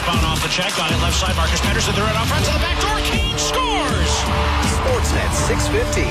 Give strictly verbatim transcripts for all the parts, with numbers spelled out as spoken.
Spawn off the check. Got it left side. Marcus Pettersson. They're right off front to the back door. Kane scores. Sportsnet six fifty.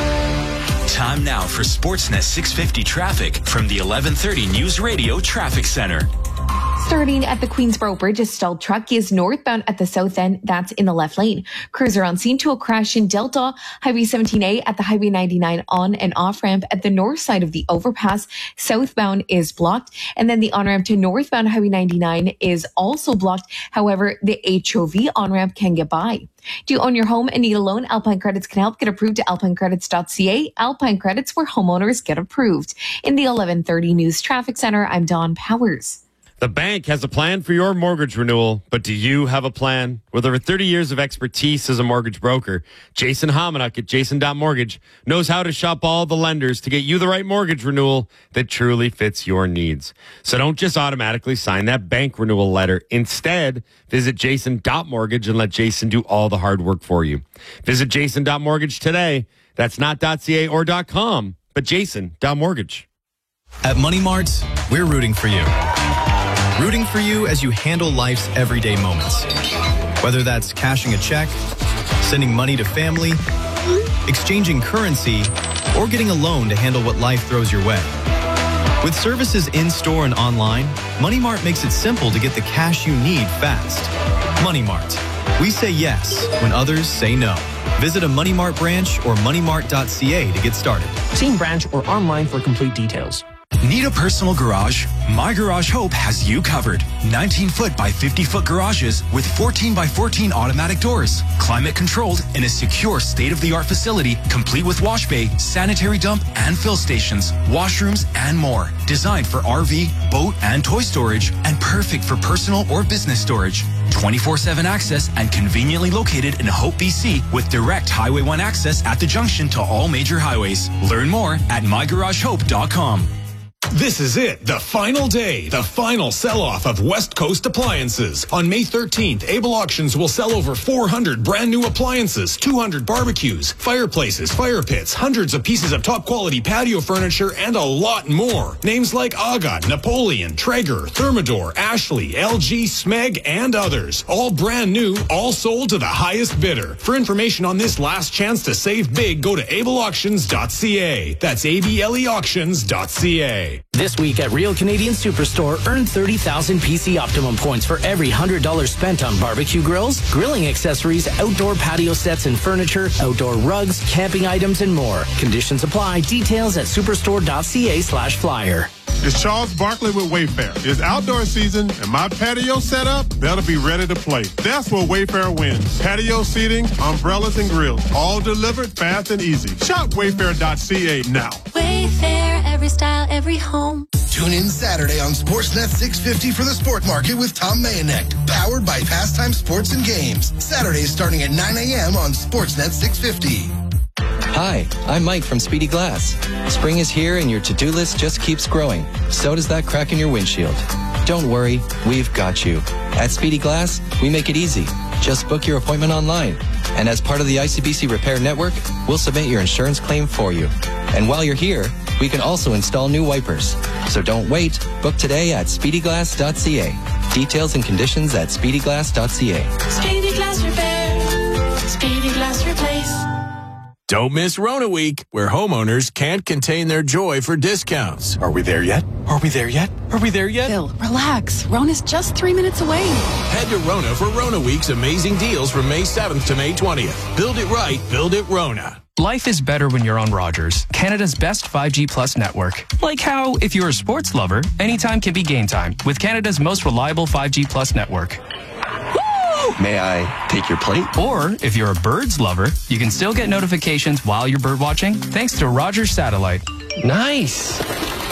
Time now for Sportsnet six fifty traffic from the eleven thirty News Radio Traffic Center. Starting at the Queensboro Bridge, a stalled truck is northbound at the south end. That's in the left lane. Crews are on scene to a crash in Delta. Highway seventeen A at the Highway ninety-nine on and off ramp at the north side of the overpass. Southbound is blocked. And then the on-ramp to northbound Highway ninety-nine is also blocked. However, the H O V on-ramp can get by. Do you own your home and need a loan? Alpine Credits can help. Get approved to alpine credits dot c a. Alpine Credits, where homeowners get approved. In the eleven thirty News Traffic Center, I'm Dawn Powers. The bank has a plan for your mortgage renewal, but do you have a plan? With over thirty years of expertise as a mortgage broker, Jason Hominuk at Jason dot Mortgage knows how to shop all the lenders to get you the right mortgage renewal that truly fits your needs. So don't just automatically sign that bank renewal letter. Instead, visit Jason dot Mortgage and let Jason do all the hard work for you. Visit Jason dot Mortgage today. That's not .ca or .com, but Jason dot Mortgage. At Money Mart, we're rooting for you. Rooting for you as you handle life's everyday moments. Whether that's cashing a check, sending money to family, exchanging currency, or getting a loan to handle what life throws your way. With services in-store and online, Money Mart makes it simple to get the cash you need fast. Money Mart. We say yes when others say no. Visit a Money Mart branch or money mart dot c a to get started. See in branch or online for complete details. Need a personal garage? My Garage Hope has you covered. nineteen foot by fifty foot garages with fourteen by fourteen automatic doors, climate controlled in a secure state-of-the-art facility complete with wash bay, sanitary dump and fill stations, washrooms and more. Designed for R V, boat and toy storage and perfect for personal or business storage. twenty-four seven access and conveniently located in Hope, B C with direct Highway one access at the junction to all major highways. Learn more at my garage hope dot com. This is it, the final day, the final sell-off of West Coast appliances. On May thirteenth, Able Auctions will sell over four hundred brand new appliances, two hundred barbecues, fireplaces, fire pits, hundreds of pieces of top-quality patio furniture, and a lot more. Names like Aga, Napoleon, Traeger, Thermador, Ashley, L G, Smeg, and others. All brand new, all sold to the highest bidder. For information on this last chance to save big, go to able auctions dot c a. That's A B L E auctions dot c a. This week at Real Canadian Superstore, earn thirty thousand P C Optimum points for every one hundred dollars spent on barbecue grills, grilling accessories, outdoor patio sets and furniture, outdoor rugs, camping items, and more. Conditions apply. Details at superstore dot c a slash flyer. It's Charles Barkley with Wayfair. It's outdoor season, and my patio setup, that'll be ready to play. That's where Wayfair wins. Patio seating, umbrellas, and grills, all delivered fast and easy. Shop wayfair dot c a now. Wayfair, every style, every home. Tune in Saturday on Sportsnet six fifty for the Sport Market with Tom Mayanek, powered by Pastime Sports and Games. Saturdays starting at nine a.m. on Sportsnet six fifty. Hi, I'm Mike from Speedy Glass. Spring is here and your to-do list just keeps growing. So does that crack in your windshield. Don't worry, we've got you. At Speedy Glass, we make it easy. Just book your appointment online. And as part of the I C B C Repair Network, we'll submit your insurance claim for you. And while you're here, we can also install new wipers. So don't wait. Book today at speedy glass dot c a. Details and conditions at speedy glass dot c a. Speedy Glass Repair. Speedy Glass Replace. Don't miss Rona Week, where homeowners can't contain their joy for discounts. Are we there yet? Are we there yet? Are we there yet? Bill, relax. Rona's just three minutes away. Head to Rona for Rona Week's amazing deals from May seventh to May twentieth. Build it right, build it Rona. Life is better when you're on Rogers, Canada's best five G Plus network. Like how, if you're a sports lover, anytime can be game time with Canada's most reliable five G Plus network. May I take your plate? Or, if you're a birds lover, you can still get notifications while you're bird watching thanks to Rogers Satellite. Nice.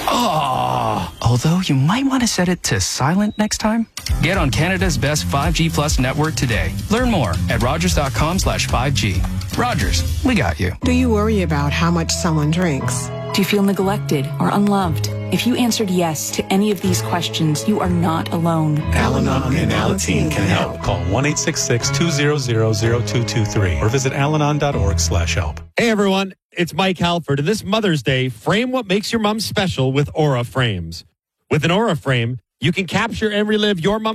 Oh, although you might want to set it to silent next time. Get on Canada's best five G Plus network today. Learn more at rogers dot com slash five G. Rogers, we got you. Do you worry about how much someone drinks? Do you feel neglected or unloved? If you answered yes to any of these questions, you are not alone. Al-Anon and Alateen can help. Call one eight six six, two zero zero, zero two two three or visit alanon dot org slash help. Hey, everyone. It's Mike Halford. And this Mother's Day, frame what makes your mom special with Aura Frames. With an Aura Frame, you can capture and relive your mom